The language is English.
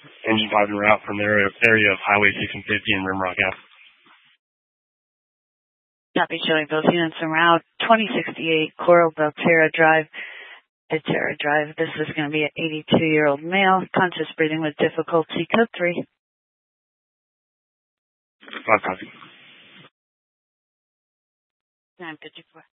Engine 5 en route from the area of Highway 6 and 50 in Rimrock Ave. Copy, showing both units en route. 2068 Coral Belterra Drive. Belterra Drive. This is going to be an 82-year-old male, conscious breathing with difficulty. Code 3. 5 copy. 954.